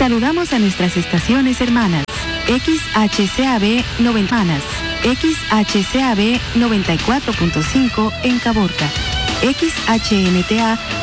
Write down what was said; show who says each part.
Speaker 1: Saludamos a nuestras estaciones hermanas. XHCAB 90 hermanas. XHCAB 94.5 en Caborca. XHNTA